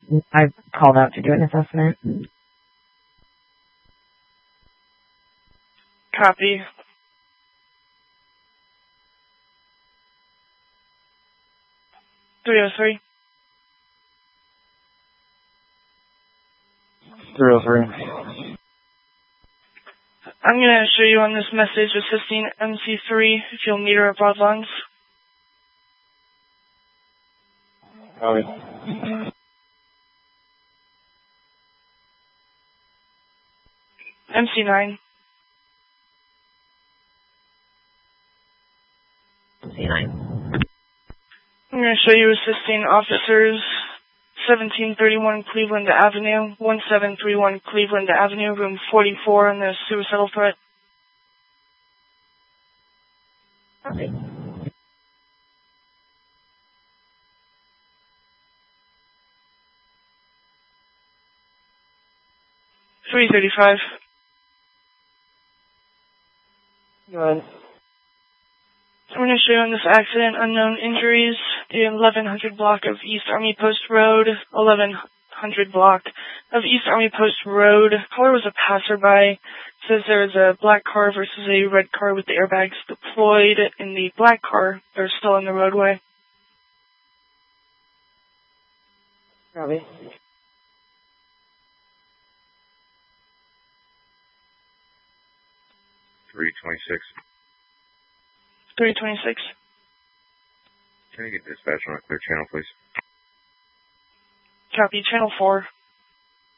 I called out to do an assessment. Copy. .303. 303. I'm going to show you on this message assisting MC3 if you'll meet her at Broad Lawns. Copy. MC9. MC9. I'm going to show you assisting officers 1731 Cleveland Avenue, 1731 Cleveland Avenue, room 44 on the suicidal threat. Copy. .335. Go ahead. I'm going to show you on this accident unknown injuries, the 1100 block of East Army Post Road, 1100 block of East Army Post Road. Caller was a passerby. Says there is a black car versus a red car with the airbags deployed. In the black car, they're still in the roadway. Copy. .326. 326. Can I get dispatch on a clear channel, please? Copy. Channel 4.